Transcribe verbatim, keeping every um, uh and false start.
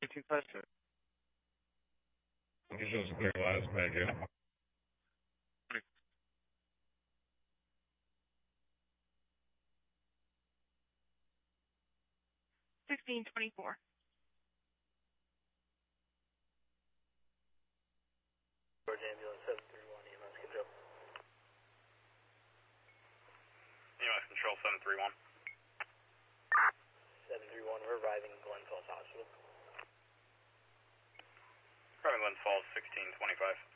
fifteen five six. You just clear last back in. Sixteen twenty four. George ambulance seven three one E M S control. E M S control seven three one. seven three one, we're arriving in Glen Falls Hospital. Arriving Glen Falls sixteen twenty five.